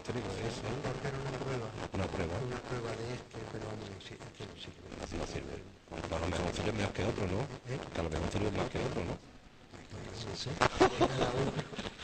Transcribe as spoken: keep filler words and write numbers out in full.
histérico, eso. Porque era una prueba. Una prueba. Una prueba de este, pero vamos, sí, este no sirve. Así no sirve. A lo mejor sirve más que otro, ¿no? ¿Eh? Que a lo mejor sirve más que otro, ¿no? No sé. Cada uno.